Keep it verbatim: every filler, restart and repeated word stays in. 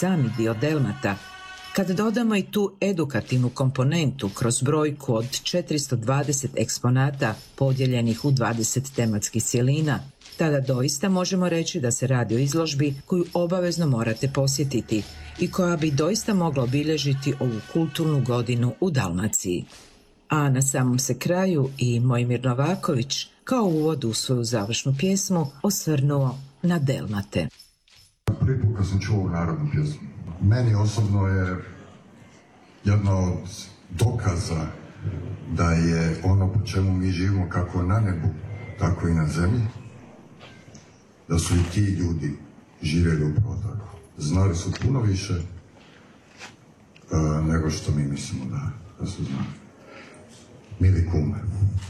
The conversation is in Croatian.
sami dio Delmata, kad dodamo i tu edukativnu komponentu kroz brojku od četiristo dvadeset eksponata podijeljenih u dvadeset tematskih cjelina, tada doista možemo reći da se radi o izložbi koju obavezno morate posjetiti i koja bi doista mogla obilježiti ovu kulturnu godinu u Dalmaciji. A na samom se kraju i Mojmir Novaković kao uvod u svoju završnu pjesmu osvrnuo na Delmate. Prvi put kad sam čuo narodnu pjesmu, meni osobno je jedna od dokaza da je ono po čemu mi živimo kako na nebu, tako i na zemlji, da su i ti ljudi živjeli upravo tako. Znali su puno više uh, nego što mi mislimo da, da su znali. Mili kume.